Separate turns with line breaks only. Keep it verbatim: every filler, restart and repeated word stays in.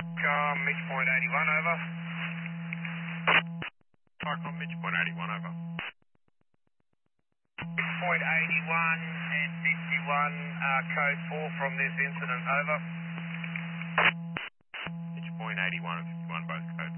Um, midpoint eighty-one, over.
Cyclone Midpoint eighty-one, over.
Midpoint eighty-one and fifty-one, uh, code four from this incident, over.
Midpoint eighty-one and fifty-one, both code